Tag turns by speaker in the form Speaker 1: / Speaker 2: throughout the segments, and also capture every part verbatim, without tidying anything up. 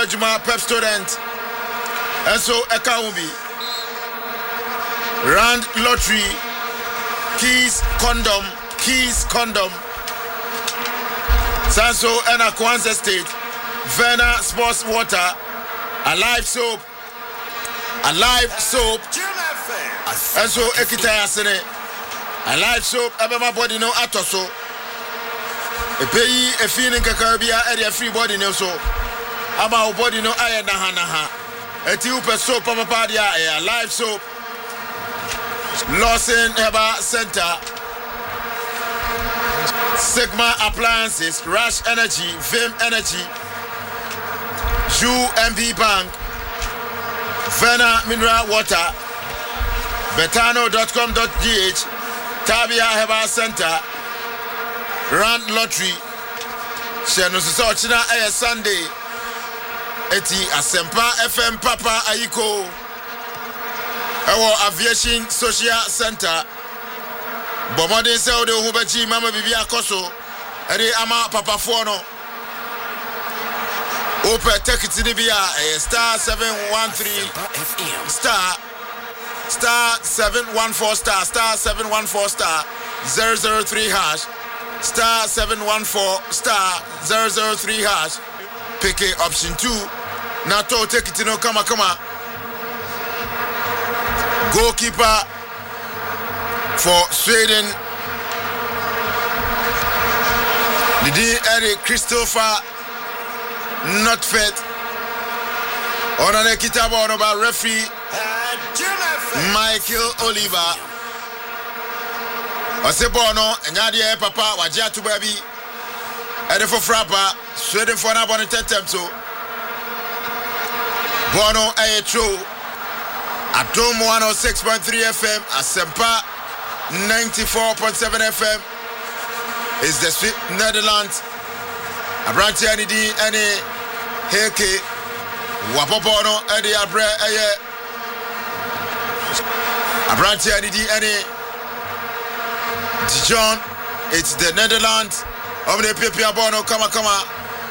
Speaker 1: Juma Pep student. And so Ekawubi. Rand Lottery. Keys Condom. Keys Condom. Sanso and Kwanzaa State. Verna Sports Water. Alive Soap. Alive Soap. And so Ekitaya Sene. Alive Soap. Abema body no atoso. A pay a feeling Kakabia area free body no so. Aba body no aya naha naha. A tube soap papa padia a live soap. Lawson Eba Center. Sigma Appliances, Rush Energy, Vim Energy, Jew M P Bank, Verna Mineral Water, betano dot com dot d h, Tabia Heba Center, Rand Lottery, Shenuso China Air Sunday, Eti Asempa F M Papa Ayiko, our Aviation Social Center. Bomode se o de hubachi mama bibi akoso eri ama papa fo no ope tekiti ni bia eh, star seven one three star star seven one four star star seven one four star zero zero three hash star seven one four star zero zero three hash pick option two na to tekiti no kama kama goalkeeper for Sweden, Didi Eric Christopher Notfet. On a kitabo about referee Michael Oliver. Osebono, Nadia Papa, Wajia to baby. Edifo Frappa, Sweden for an abonnet temso. Bono Ayetro. Atom one oh six point three F M, Asempa ninety-four point seven F M is the Swiss Netherlands. Abranti Anidi Ani Heke Wapopono Edi Abre Aye Abranti Anidi Ani Dijon. It's the Netherlands. Omne Pipia Bono Kama Kama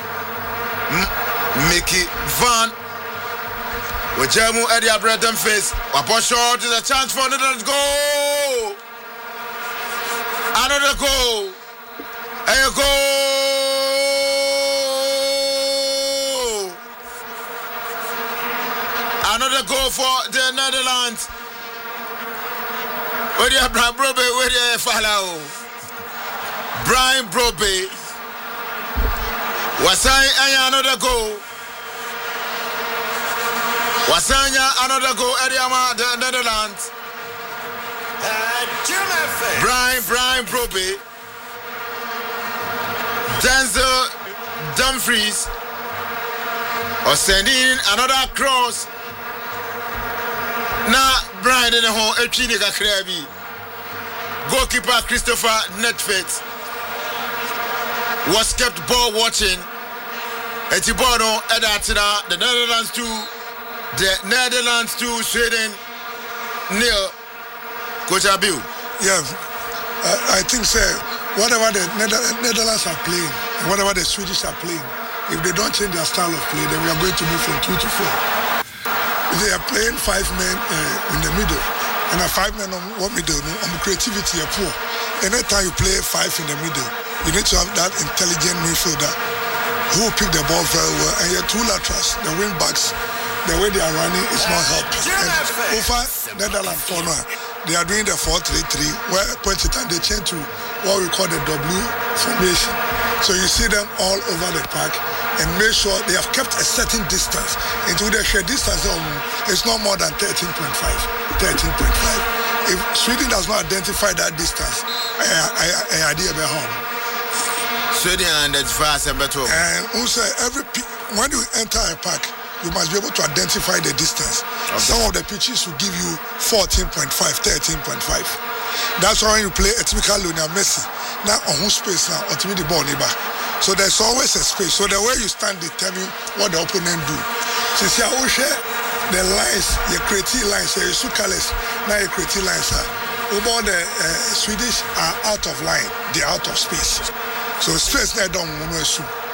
Speaker 1: Mickey Van Wajamu Edi Abre Dumface Waposho is a chance for Netherlands goal. Another goal. A goal. Another goal for the Netherlands. Where you Brian Brobe? Where you follow? Brian Brobe. Wasai another goal. Wasanya another goal. Ariama the Netherlands. Brian, Brian Brobe, Denzel Dumfries, or sending another cross. Now, Brian in the home, a Chinica Krabi. Goalkeeper Christopher Netfet was kept ball watching. Etibono Edatina, the Netherlands to the Netherlands to Sweden nil. Coach Abiu.
Speaker 2: Yeah, uh, I think, sir, whatever the Nether- Netherlands are playing, whatever the Swedish are playing, if they don't change their style of play, then we are going to move from two to four. They are playing five men uh, in the middle, and a five men on one middle, no, on creativity are poor. Anytime you play five in the middle, you need to have that intelligent midfielder who will pick the ball very well, and your two laterals, the wing backs, the way they are running is not helping. And over Netherlands for now, they are doing the four three three, where point it and they change to what we call the W formation. So you see them all over the park and make sure they have kept a certain distance. Into the share distance, um, it's not more than thirteen point five. thirteen point five. If Sweden does not identify that distance, I idea about home.
Speaker 1: Sweden identifies a better.
Speaker 2: And also, every when you enter a park, you must be able to identify the distance. Okay. Some of the pitches will give you fourteen point five, thirteen point five. That's why when you play a typical Lionel Messi, now on whose space now, ultimately the ball neighbor. So there's always a space. So the way you stand determine what the opponent do. So see how share the lines, the creative lines, the Sucales, now the creative lines are over the uh, Swedish are out of line, they're out of space. So space they don't want to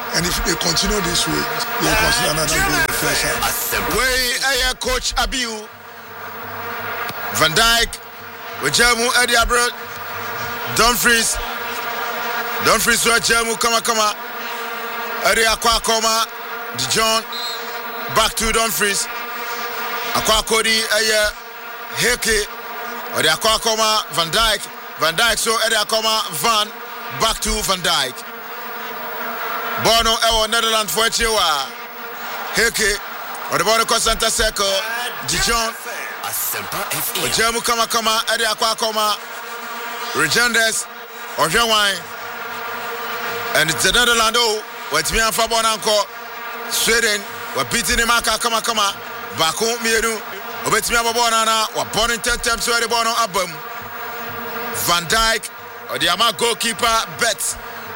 Speaker 2: And if they continue this way, they will consider another goal in the first half.
Speaker 1: Way air coach Abiu Van Dijk with Jamu Eddie Abroad Dumfries Dumfries with Jamu Kama Kama Eddie Akwa Koma Dijon back to Dumfries Akwa Kodi air Heke Eddie Akwa Koma Van Dijk Van Dijk so Eddie Akoma Van back to Van Dijk Bono Ewo Netherlands for Chiwa Heke or the Bono center circle Dijon Jamu Kama Kama Eddie Akwa Koma Regenders or Wine and it's the Netherlands oh what's me and Fabon Anko Sweden were beating him Kama Kama Baku Mienu Obetimi Abonana were born in ten times where the Bono Abum Van Dijk or the Ama goalkeeper Bet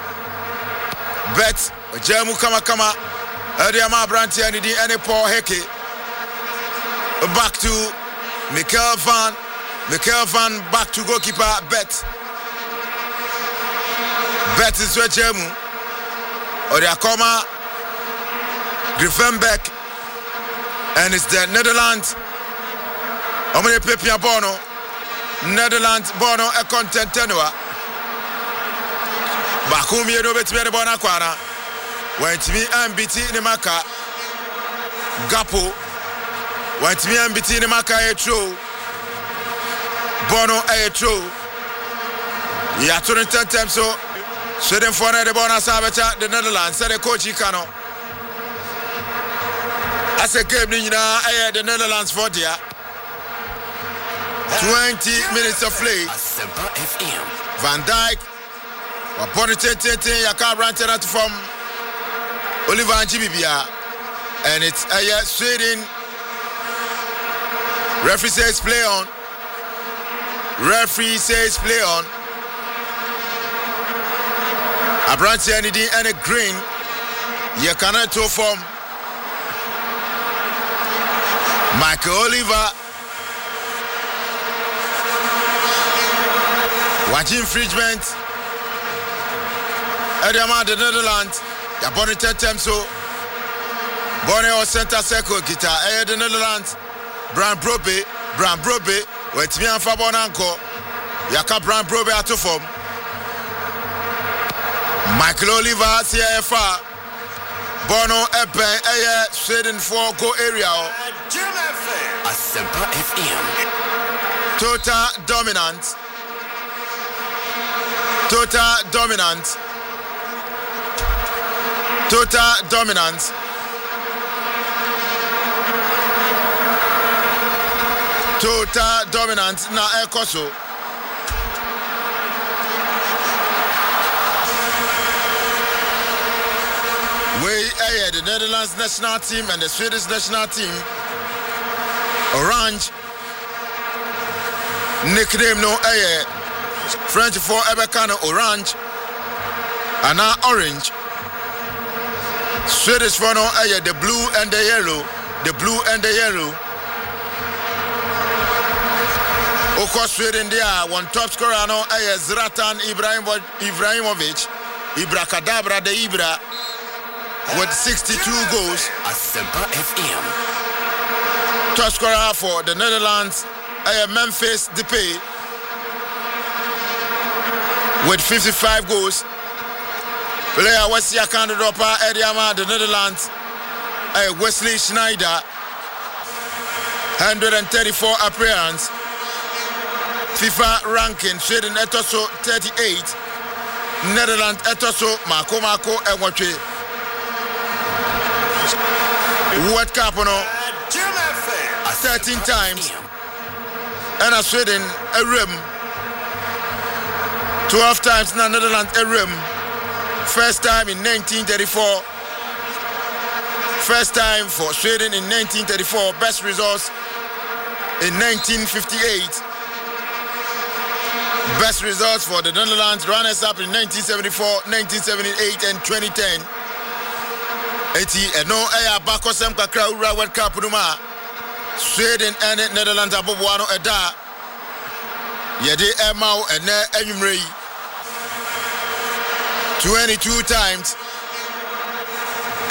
Speaker 1: Bet Jamu Kama Kama Eddie Ama Branty and the any Paul Heke back to Michael Van Michael Van back to goalkeeper Bet Bet is where Jamu or the Akoma Griffenbeck and it's the Netherlands Omene Pepia Bono Netherlands Bono a content tenua Bakumi no betime de Bona Kwana went me and B T in Maka Gapo went me and B T in Maka a true Bono a true ya turn ten times so Sweden for the Bona Sabacha the Netherlands said the coach Kano as a game in the Netherlands for dear twenty minutes of play Van Dijk upon the ten Yaka ranted out from Oliver and Jibibia and it's a Sweden referee says play on referee says play on Abranti and and a green Yakana to form Michael Oliver watching infringement Ediama the Netherlands ya born ten times so born or center circle guitar eh the Netherlands Bram Brobe Bram Brobe with me and Fabon Anko Yaka Bram Brobe at form Michael Oliver C F R Bono Eben eh Sweden for go area
Speaker 3: Asempa F M
Speaker 1: total dominant Total dominant. Total dominant. Total dominant. Na Ekoso. Way ahead, the Netherlands national team and the Swedish national team. Orange. Nickname no ahead. French for Ebekano orange and now orange. Swedish for no air the blue and the yellow, the blue and the yellow. Oko Sweden there one top scorer no air Zlatan Ibrahimovic, Ibrakadabra de Ibra with sixty-two goals.
Speaker 3: Asempa F M
Speaker 1: Top scorer for the Netherlands air Memphis Depay with fifty-five goals. Player Wesley Akandropa Ediama, the Netherlands. Uh, Wesley Schneider, one hundred thirty-four appearance. FIFA ranking, Sweden Etoso thirty-eight. Netherlands Etoso, Marco Marco Ewache. World Cup, no? thirteen times. And a Sweden, a rim. twelve times in the Netherlands, a rim. First time in nineteen thirty-four. First time for Sweden in nineteen thirty-four. Best results in nineteen fifty-eight. Best results for the Netherlands. Runners up in nineteen seventy-four, nineteen seventy-eight, and twenty ten. eighty and no air back or some Kakra World Cup. Sweden and Netherlands Abubuano Eda. Yede Emau and Enyumrei. twenty-two times.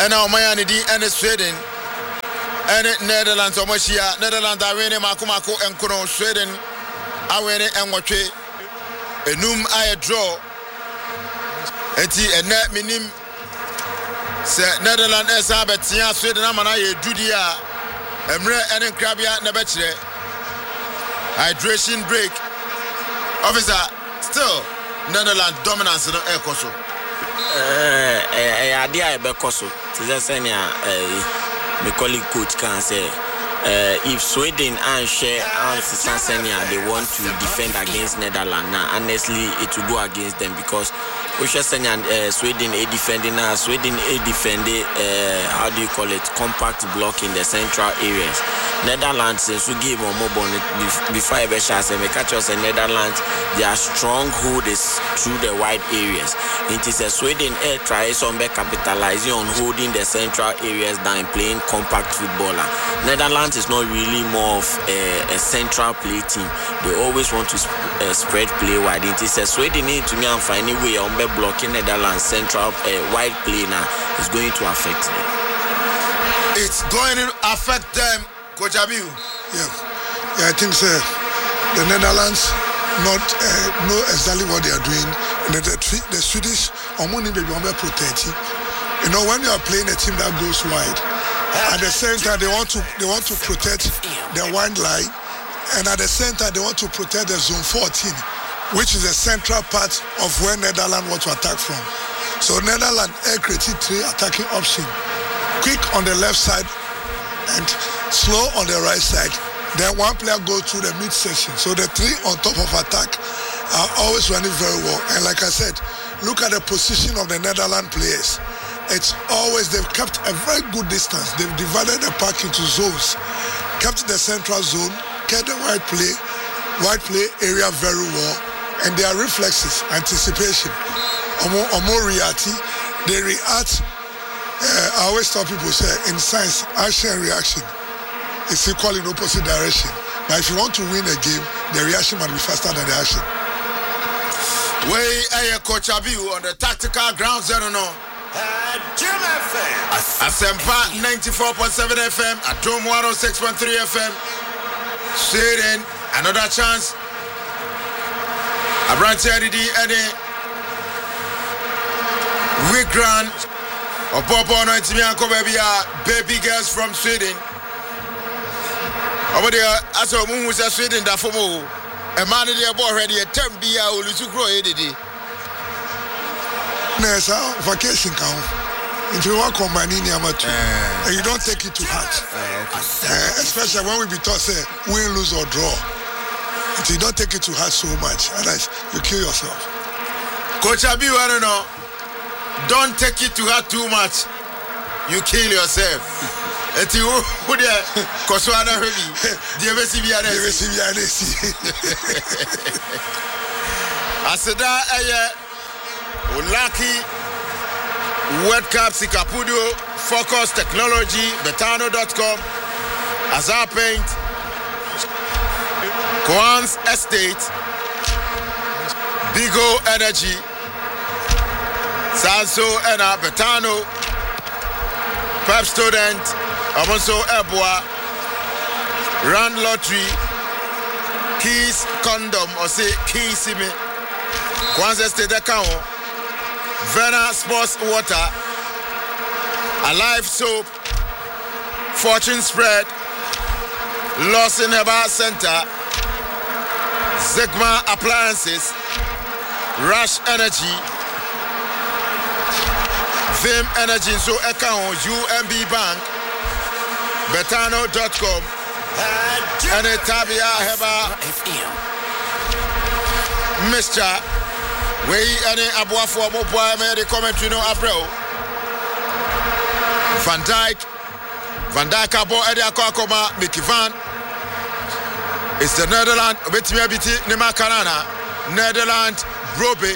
Speaker 1: and now Mayani D and Sweden and Netherlands Omoshia Netherlands Awene Makumako and Kuno Sweden Awene and Wache Enum I draw Eti and net minim se Netherlands Esabetia Sweden Amana Judia Emre and Krabia Nebetche hydration break officer still Netherlands dominance in Ekoso.
Speaker 4: Eh, eh, idea Bekoso. Tizasenia, eh, my colleague coach can say, eh, if Sweden and share and Tanzania they want to defend against Netherlands, now honestly it will go against them because Sweden a defending now, Sweden a defending, uh, how do you call it, compact block in the central areas. Netherlands, since we give more bonnet before I catch us in Netherlands, their stronghold is through the wide areas. It is a Sweden air tries on capitalizing on holding the central areas down playing compact footballer. Netherlands is not really more of a, a central play team. They always want to sp uh, spread play wide. It is a Sweden need to me and find a way on blocking Netherlands central uh, wide play now is going to affect them.
Speaker 1: It's going to affect them, Coach Abiu.
Speaker 2: Yeah, yeah I think so. The Netherlands not uh, know exactly what they are doing. The, the, the Swedish are money baby on protecting. You know, when you are playing a team that goes wide, at the same time they want to they want to protect the wide line, and at the same time they want to protect the zone fourteen, which is the central part of where Netherlands want to attack from. So Netherlands air created three attacking options: quick on the left side and slow on the right side. Then one player goes through the midsection. So the three on top of attack are always running very well. And like I said, look at the position of the Netherlands players. It's always, they've kept a very good distance. They've divided the park into zones, kept the central zone, kept the wide play, wide play area very well. And their reflexes, anticipation, or more reality, they react. Uh, I always tell people, say, in science, action and reaction is equal in opposite direction. But if you want to win a game, the reaction must be faster than the action.
Speaker 1: Way a Coach Abiu on the tactical ground zero no.
Speaker 3: Jim F M.
Speaker 1: Asempa ninety-four point seven F M, Atom one oh six point three F M. Sweden, another chance. Abranche Adidi Ede Wigran Opopo no Itimianko baby baby girls from Sweden. Over there, as a moon was a Sweden that for more. A man in the boy ready a term be a little grow edity.
Speaker 2: Nessa vacation count. If you want combining Yamato, and you don't take it to heart, uh, especially when we be taught say win, lose or draw. If you don't take it to heart so much, otherwise you kill yourself.
Speaker 1: Coach Abiu, I don't know. Don't take it to heart too much. You kill yourself. Et you who there? Koswana heavy. The M S C B R S. Aseda Aye Ulaki World Cup Sikapudio Focus Technology Betano dot com Azar Paint Koans Estate Bigo Energy Sanso Ena Betano Pep Student Amonso Ebwa Rand Lottery Keys Condom or say Keys me Kwanzaa State account Vena Sports Water Alive Soap Fortune Spread Lawson Herbal Center Sigma Appliances Rush Energy Vim Energy so account U M B Bank Betano dot com and a Tabia Heba Mister Way any Abua for Mobile Mary commentary no April Van Dyke Van Dyke Abo Eddie Akokoma Mickey Van it's the Netherlands Betimia Biti Nema Kanana Netherlands Brobe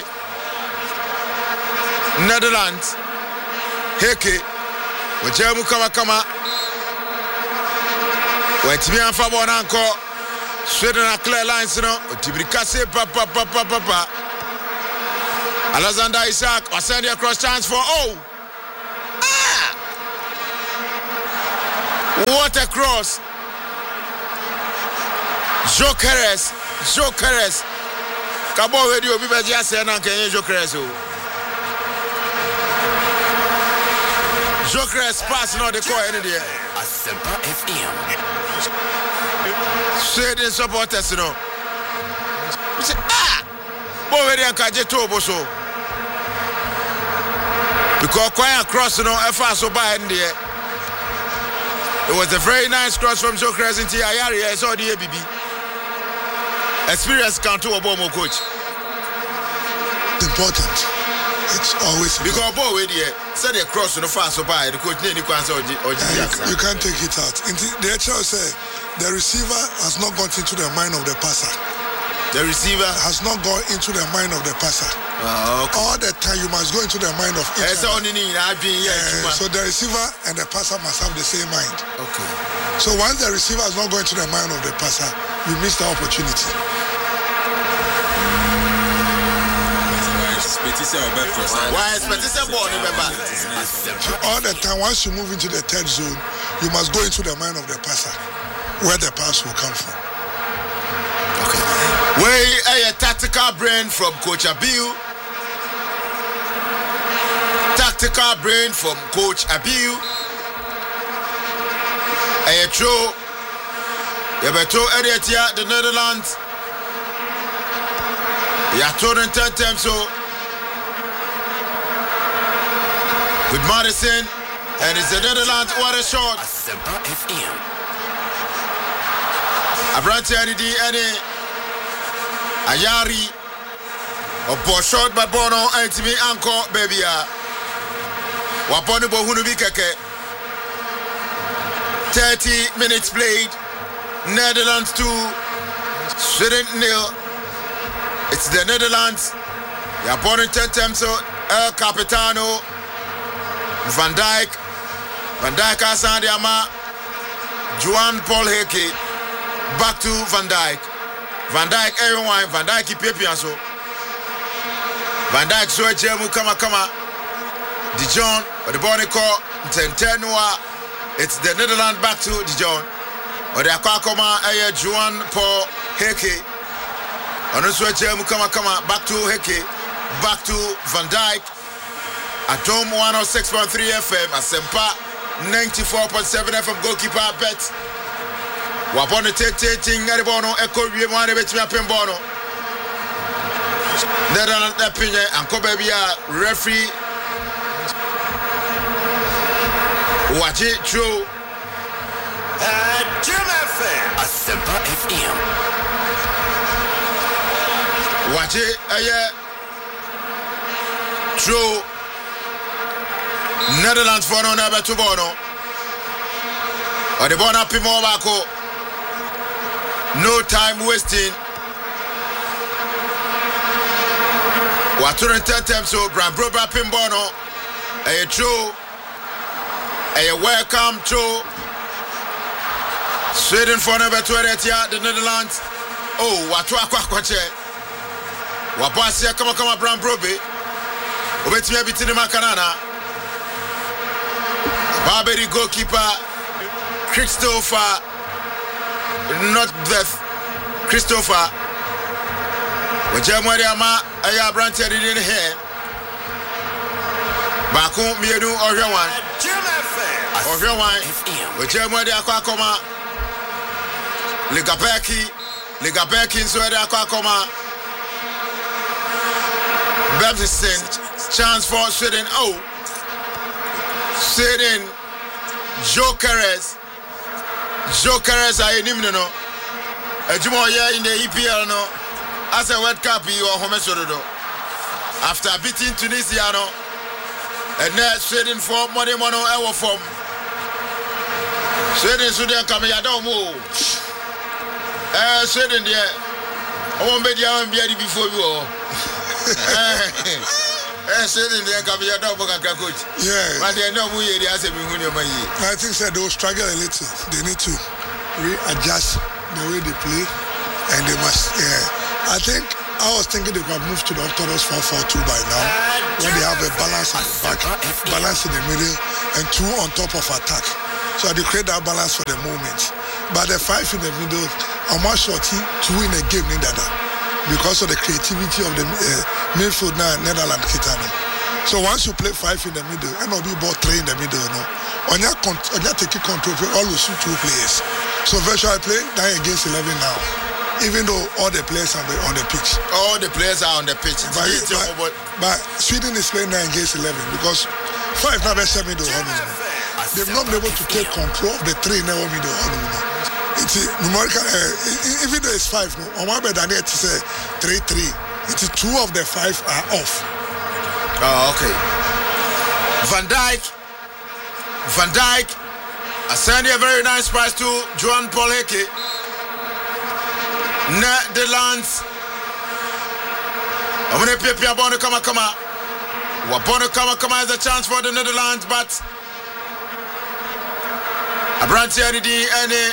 Speaker 1: Netherlands Heke Wajamu Kawakama Wetimian Fabonanko Sweden a clear lines no Tibrikase papa papa papa Alexander Isaac was sending across chance for oh ah What a cross. Jokeres, Jokeres. Kabo radio bi beji ase na kan Jokeres o. Jokeres pass no the call any there.
Speaker 3: Asempa F M.
Speaker 1: Sweden supporters no. Say ah. Bo we dey kaje to oboso. Because quite cross no efa so by in there. It was a very nice cross from Jokeres into Ayari. I saw the A B B. Experience can't do a bomb coach.
Speaker 2: It's important. It's always
Speaker 1: because boy with the said they cross on the fast so by the coach name you
Speaker 2: you can't take it out. The H R said the receiver has not gone into the mind of the passer.
Speaker 1: The receiver
Speaker 2: has not gone into the mind of the passer.
Speaker 1: Oh, okay.
Speaker 2: All the time you must go into the mind of each
Speaker 1: other. Uh,
Speaker 2: so the receiver and the passer must have the same mind.
Speaker 1: Okay.
Speaker 2: So once the receiver is not going to the mind of the passer, you miss the opportunity. All the time, once you move into the third zone, you must go into the mind of the passer, where the pass will come from.
Speaker 1: Okay. Where a tactical brain from Coach Abiu. Tactical brain from Coach Abiu. A true. You better edit here the Netherlands. You are turning ten times so. With Madison and it's the Netherlands. What a shot. Abranti Anidi Ene Ayari a ball shot by Bono and to me Anko baby. Waponi Bohunu Bikeke. thirty minutes played. Netherlands two, Sweden nil. It's the Netherlands. The opponent ten times so El Capitano. Van Dijk, Van Dijk Asante Ama, Juan Paul Heke, back to Van Dijk, Van Dijk everyone, Van Dijk Ipepi so, Van Dijk so Jemu kama kama, Dijon, or the body call Tentenua, it's the Netherlands back to Dijon, or the Akakoma Aya Juan Paul Heke, or the so Jemu kama kama, back to Heke, back to Van Dijk. At Dome one oh six point three F M, Asempa ninety-four point seven F M goalkeeper bet. Wapone Teting Aribono, Echo Viemane Betia Pembono. Netherlands Epine and Kobebia referee. Waji True.
Speaker 3: Jim F M. Asempa F M.
Speaker 1: Waji Aye True. Netherlands for no never to bono. Or the bona pimo bako. No time wasting. Waturen tentem so Bram Broba Pimbono. A true. A welcome to Sweden for never to the Netherlands. Oh, watu akwache. Wapasia kama kama Bram Brobe. Ubetimia bitini makanana. Barbary goalkeeper Christopher, not Beth, Christopher. Wajamwari ama aya branch in here. Baku mienu Orjawan. Orjawan. Wajamwari akwakoma. Ligapeki. Ligapeki inswede akwakoma. Baptisten. Chance for Sweden. Oh. Sweden. Jokeres. Jokeres are in him no. Ejimo ye in the E P L no. As a World Cup you are home sorodo. After beating Tunisia no. And now Sweden for money mono ever form. Sweden Sweden come ya don't move. Eh Sweden there. I won't be there before you. Eh Sweden there come ya don't book a coach.
Speaker 2: Yeah.
Speaker 1: But they know who you are saying who you
Speaker 2: I think that they will struggle a little. They need to readjust the way they play, and they must. Yeah, I think I was thinking they could move to the Orthodox four four two by now, where they have a balance at the back, balance in the middle, and two on top of attack. So they create that balance for the moment. But the five in the middle, I'm not shorty to win a game in that because of the creativity of the uh, midfield now, Netherlands Kitano. So once you play five in the middle, and I'll be about three in the middle, no. On your con- on your taking control, you always shoot two players. So virtually play nine against eleven now. Even though all the players are on the pitch.
Speaker 1: All the players are on the pitch.
Speaker 2: But, but, but Sweden is playing nine against eleven because five now is seven middle. They've not been able to take control of the three now middle. It's numerical. Uh, even though it's five, no, on one bed it is a three three. It's two of the five are off.
Speaker 1: Oh, okay. Van Dijk. Van Dijk. I send you a very nice prize to Johan Paul Heke. Netherlands. I'm going to pay you about the come come. Wabono come come is a chance for the Netherlands, but Abranti any any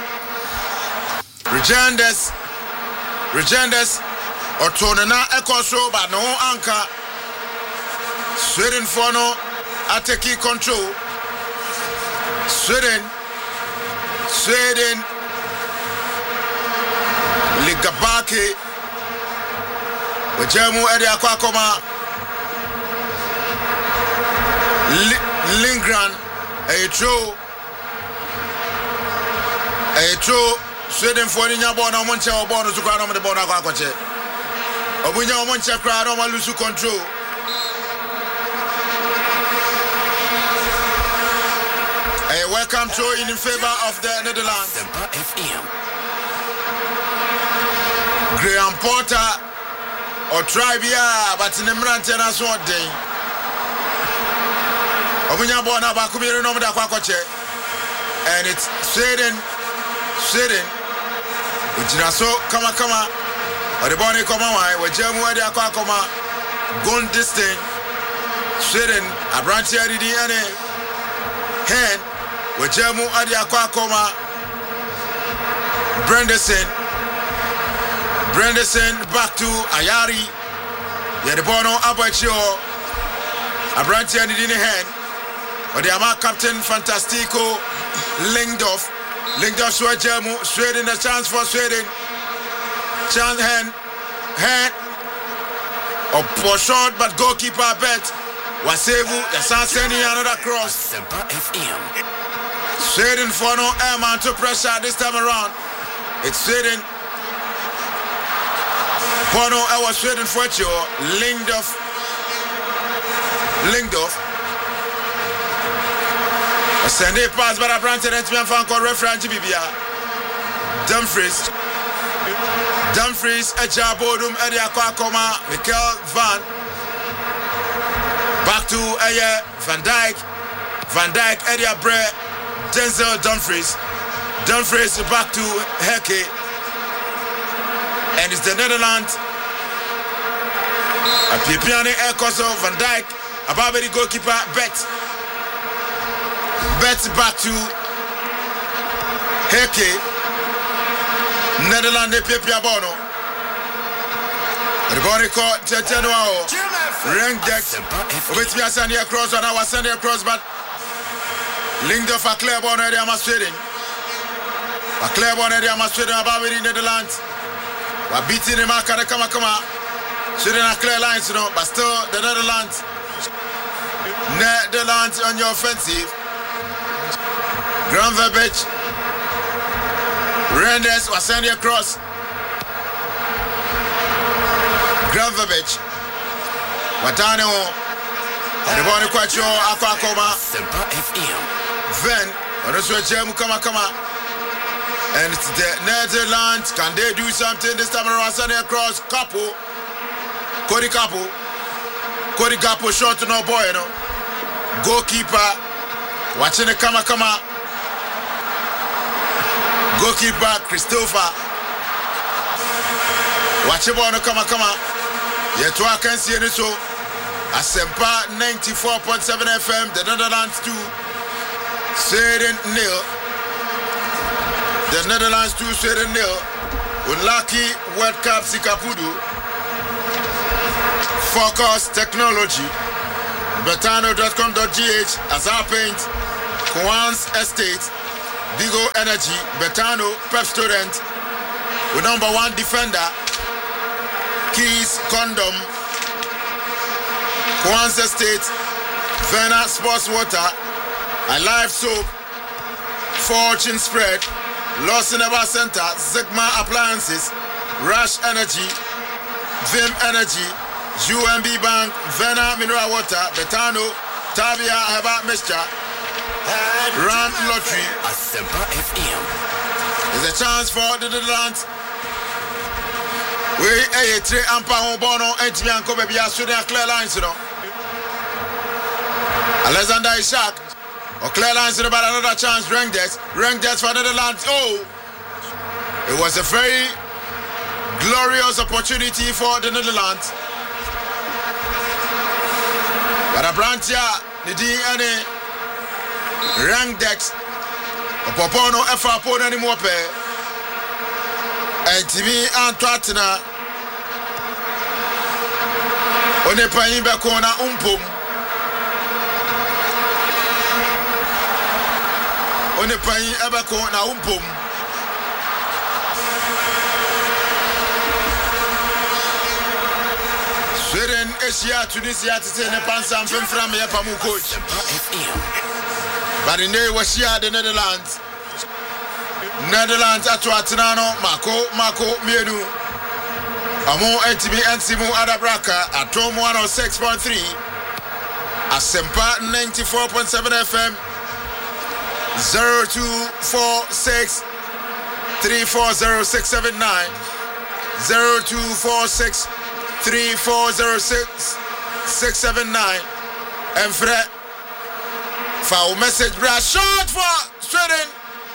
Speaker 1: Regendes Regendes or Tonana Echo show, but no anchor. Sweden for no attacking control. Sweden Sweden Ligabaki Wajemu Edi Akwakoma Lindgren a true a true Sweden for the Yabona Moncha or Bono to crown on the Bona Quache. Obunya Moncha crowd on Lusu control. A welcome throw in favor of the Netherlands. Graham Porter or Tribia, but in the Mrantana Sword Day. Obunya Bona Bakubiri Nomada Quacoche, and it's Sweden, Sweden, which is so Kama Kama, or the Bonnie Koma, where Jemu Aquakoma, Gun Distin, Sweden, a branch here, the D N A, hand, where Jemu Aquakoma, Brenderson. Brenderson back to Ayari. Yadebono Abacho. Abranti and in the hand. Or the Ama captain Fantastico Lingdorf. Lingdorf Swajemu. Sweden a chance for Sweden. Chance hand. Hand. Or for short, but goalkeeper bet. Wasevu. Yasan sending another cross. Sweden for no airman to pressure this time around. It's Sweden. Bono, I was Sweden for you. Lingdorf. Lingdorf. A Sunday pass by a branch and it's been found called reference Bibia. Dumfries. Dumfries, a Jabodum, Edia Kwakoma, Michael Van. Back to Aya Van Dijk. Van Dijk, Edia Bre, Denzel Dumfries. Dumfries back to Heke. And it's the Netherlands. A Pipiani Ekoso Van Dijk. A Barbary goalkeeper Bet. Bet back to Heke. Netherlands Pipia Bono. The body caught Tetenuao. Ring deck. Which we are sending across and I was sending across, but Lingdorf a clear ball area Australian. A clear ball area Australian about in Netherlands. We're beating the mark at the Kama Kama. Shouldn't have clear lines, you know, but still the Netherlands. Netherlands on your offensive. Grand Verbage. Renders was sending across. Grand Verbage. Watano. And the ball quite sure Aquakoma. Then, on the switch, Kama Kama. And it's the Netherlands. Can they do something this time around? Sending across. Capo. Cody Capo. Cody Capo short to no boy, you know. Goalkeeper. Watching the Kama Kama. Goalkeeper Christopher. Watch it on the Kama Kama. Yet I can see it so. Asempa ninety-four point seven F M. The Netherlands two. Sweden nil. The Netherlands two, Sweden nil. Unlucky World Cup Sikapudu. Focus Technology. Betano dot com dot g h. Azar Paint. Kwan's Estate, Bigo Energy, Betano, Pep Student, with number one defender, Keys Condom, Kwan's Estate, Verna Sports Water, Alive Soap, Fortune Spread, Lost Cinema Center, Zigma Appliances, Rush Energy, Vim Energy, U M B Bank, Verna Mineral Water, Betano, Tavia Heba Mixture, Rand Lottery.
Speaker 3: Asempa F M.
Speaker 1: There's a chance for the Netherlands. We a three ampa on bono and Tianco baby a clear lines, you know. Alexander Ishak or clear lines about another chance. Rangers, Rangers for the Netherlands. Oh, it was a very glorious opportunity for the Netherlands. But a branch here, the D N A Rangers, a Popono F R P anymore pay. And T V and Twatina on the Paimba corner umpum. On the Pain Ebako na umpum. Sweden, Asia, Tunisia, to say the Pansam from Yapamu coach. But in there was here the Netherlands. Netherlands at Watinano, Mako, Mako, Mienu. Amo N T B and Simu Adabraka at Tom one oh six point three. Asempa ninety-four point seven F M. zero two four six three four zero six seven nine. zero two four six three four zero six six seven nine. And Fred, foul message, bra shot for Sweden.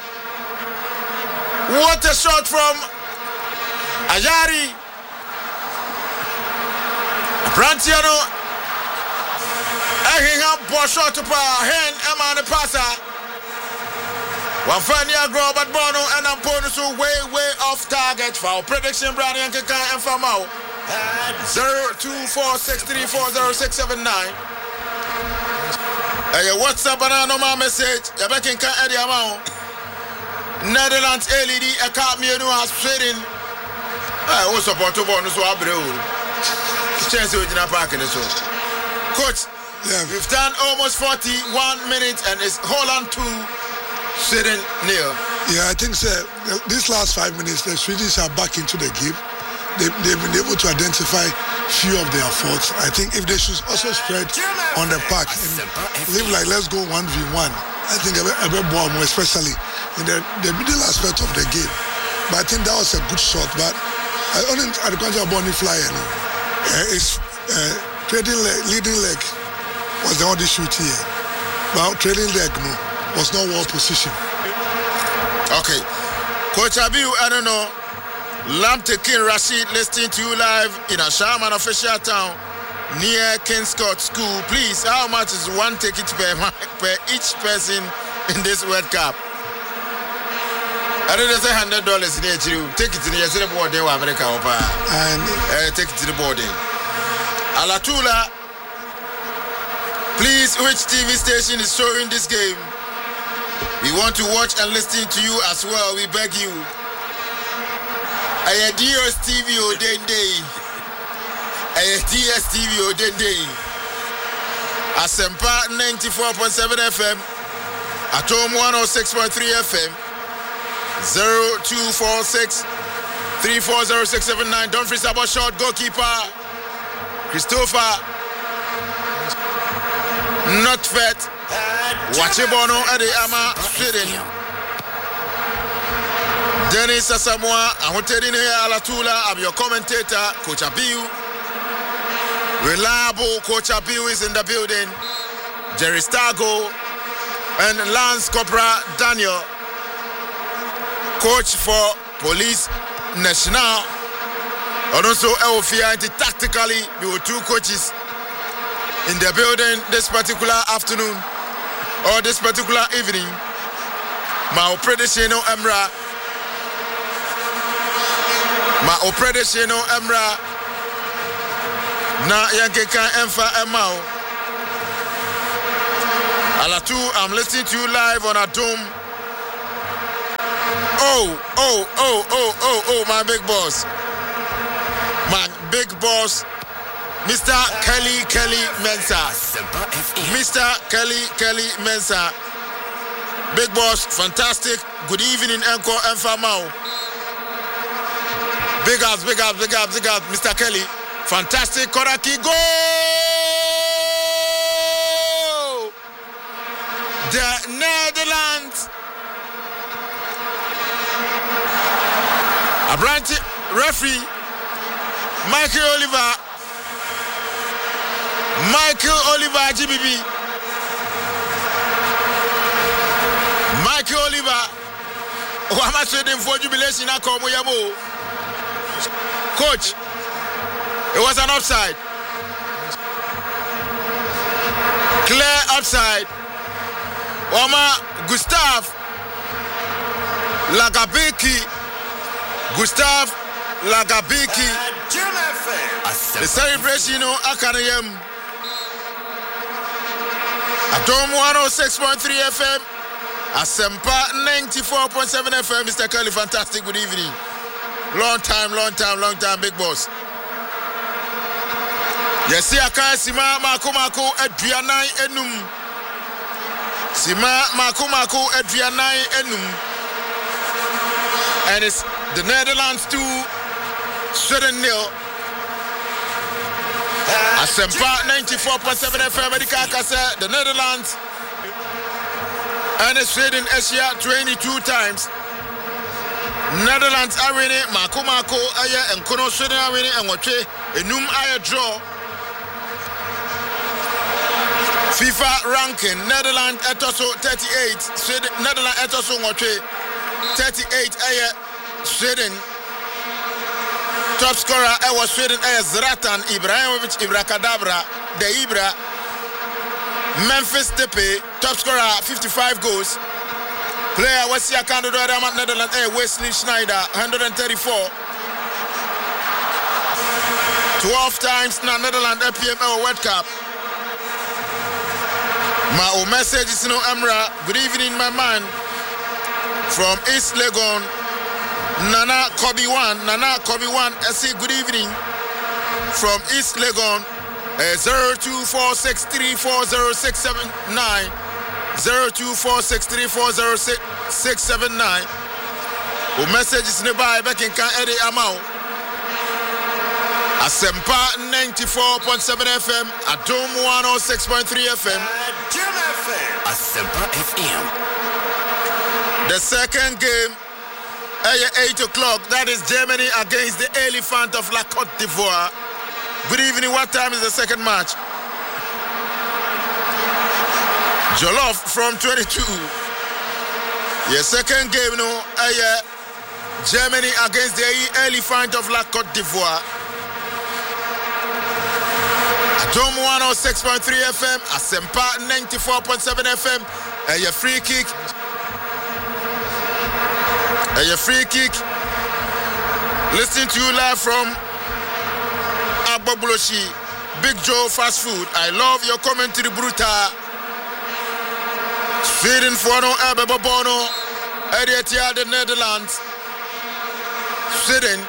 Speaker 1: What a shot from Ayari. Brantiano. Ehing up for shot to pa hen Emma the passer. Wafania grow but Bono and Ampono so way way off target. Foul prediction Brownie and Kaka and Famao. zero two four six three four zero six seven nine. Hey, what's up banana my message? Yabekin can Eddie Amao. Netherlands L E D a cop me no has trading. I was support to bonus so abre. Chance with na park in so. Coach,
Speaker 2: Yeah.
Speaker 1: we've done almost forty-one minutes and it's Holland two sitting near.
Speaker 2: Yeah, I think sir, these last five minutes, the Swedes are back into the game. They, they've been able to identify few of their faults. I think if they should also spread on the park and live like let's go one v one, I think a bit more, especially in the, the middle aspect of the game. But I think that was a good shot. But I only at the country Bonnie Flyer, you know, uh, it's uh, trading leg, leading leg was the only shoot here. But trading leg no, was not well positioned.
Speaker 1: Okay. Coach Abiu, I don't know. Lamtekin Rashid listening to you live in a Shaman official town near Kingscourt School. Please, how much is one ticket per, per each person in this World Cup? I don't know, say one hundred dollars in here. Take it to the board in America.
Speaker 2: And
Speaker 1: uh, take it to the boarding. Alatula, please, which T V station is showing this game? We want to watch and listen to you as well. We beg you. I D S T V o dende. I D S T V o dende. Asempa ninety-four point seven F M. Atom one oh six point three F M. zero two four six three four zero six seven nine. Don't freeze about shot goalkeeper. Christopher. Not fit. Wachebono at the Ama Sweden. Dennis Asamoah, Ahotedine Alatula, I'm your commentator, Coach Abiu. Reliable Coach Abiu is in the building. Jerry Stago and Lance Copra Daniel, coach for Police National. And also Elfia tactically, we were two coaches in the building this particular afternoon or this particular evening. My predecessor Emra. Ma opredeshe no emra na yanke kan emfa emao Alatu, I'm listening to you live on Atom. Oh, oh, oh, oh, oh, oh, my big boss. My big boss, Mister Kelly Kelly Mensah. Mister Kelly Kelly Mensah. Big boss, fantastic. Good evening, Enko and Famao. Big ups, big ups, big ups, big ups, Mister Kelly. Fantastic, Koraki, go! The Netherlands. Abranti referee Michael Oliver. Michael Oliver G B B. Michael Oliver. Oh, I'm not trading for jubilation. I come Yamo. Coach, it was an offside. Clear offside. Oma Gustav Lagabiki. Gustav Lagabiki. The celebration, you know, Akanayem. Atom one oh six point three F M. Asempa ninety-four point seven F M. Mister Kelly, fantastic. Good evening. Long time, long time, long time, big boss. Yes, I can't see my Makumako at Vianai Enum. Sima Makumako at Vianai Enum. And it's the Netherlands two, Sweden nil. Asempa ninety-four point seven F M. The Netherlands and Sweden Asia twenty-two times. Netherlands are winning, Mako Mako, Aya, and Kono Sweden are winning, and Wache, a Num Aya draw. FIFA ranking, Netherlands Etoso thirty-eight, Sweden, Netherlands Etoso Wache thirty-eight, Aya, Sweden. Top scorer, Aya Sweden, Aya Zlatan Ibrahimovic, Ibrakadabra, De Ibra. Memphis Depay, top scorer, fifty-five goals. Player West Yakando Ramat Netherlands, eh, Wesley Schneider, one hundred thirty-four. twelve times na Netherlands F P M L World Cup. My own message is no Amra. Good evening, my man. From East Legon, Nana Kobe One. Nana Kobe One, I say good evening. From East Legon, uh, zero two four six three four zero six seven nine. zero two four six three four zero six seven nine. O message is nearby back in Can Eddie Amau. Asempa ninety-four point seven F M, Atom one oh six point three F M.
Speaker 3: Asempa F M.
Speaker 1: The second game, eight o'clock, that is Germany against the Elephant of La Côte d'Ivoire. Good evening, what time is the second match? Jollof from twenty-two. Your second game, no, uh, Germany against the Elephant of La Côte d'Ivoire. Atom one oh six point three F M, Asempa ninety-four point seven F M. Uh, your free kick. Uh, your free kick. Listening to you live from Agbobuloshi, Big Joe Fast Food. I love your commentary, Bruta. Sweden for no Abebono, Ediatia, the Netherlands. Sweden.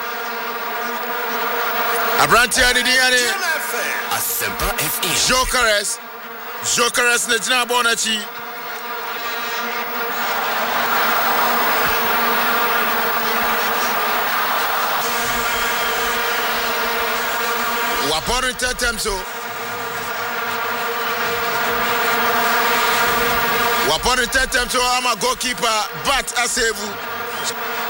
Speaker 1: Abrantia, the D N A.
Speaker 3: Asempa F M.
Speaker 1: Jokeres. Jokeres, Nejina Bonachi. Wapon Tetemso. Wapon Tetemso, I'm a goalkeeper, but I save you.